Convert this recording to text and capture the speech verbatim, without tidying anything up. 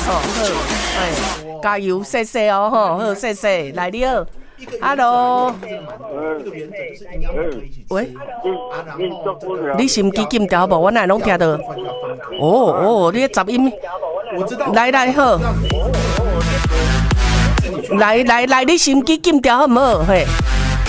哦，好，哎，加油，谢谢哦，吼，好，谢谢，来你好 ，Hello，喂，你心机金条无？我哪拢听到？哦哦，你杂音，来来好，来来来，你心机金条好唔好？嘿。